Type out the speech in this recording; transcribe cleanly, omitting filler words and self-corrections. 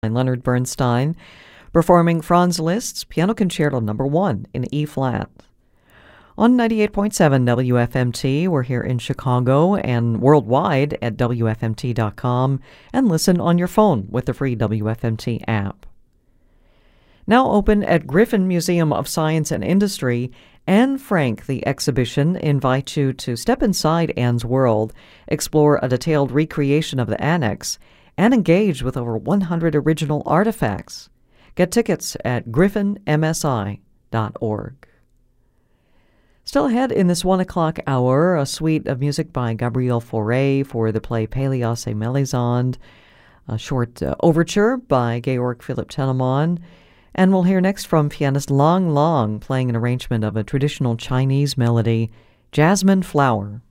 Leonard Bernstein, performing Franz Liszt's Piano Concerto No. 1 in E-flat. On 98.7 WFMT, we're here in Chicago and worldwide at WFMT.com, and listen on your phone with the free WFMT app. Now open at Griffin Museum of Science and Industry, Anne Frank, the exhibition, invites you to step inside Anne's world, explore a detailed recreation of the annex, and engage with over 100 original artifacts. Get tickets at griffinmsi.org. Still ahead in this 1 o'clock hour, a suite of music by Gabriel Fauré for the play Pélias et Mélisande, a short overture by Georg Philipp Telemann, and we'll hear next from pianist Lang Lang playing an arrangement of a traditional Chinese melody, Jasmine Flower.